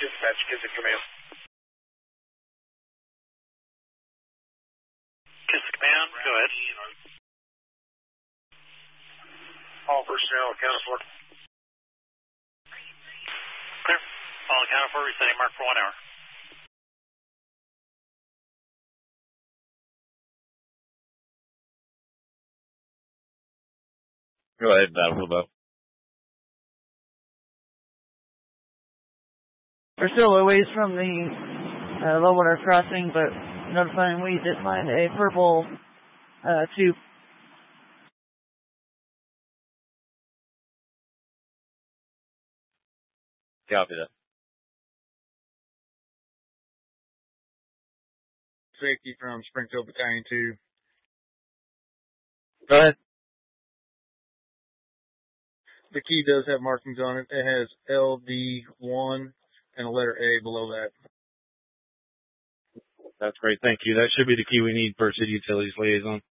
Dispatch, Kissick Command. Kissick Command, go ahead. All personnel accounted for. Clear. All accounted for, resetting mark for 1 hour. Go ahead, Battlefield. We're still a ways from the low water crossing, but notifying we did find a purple tube. Copy that. Safety from Springfield Battalion 2. Go ahead. The key does have markings on it. It has LD1 and a letter A below that. That's great. Thank you. That should be the key we need for City Utilities Liaison.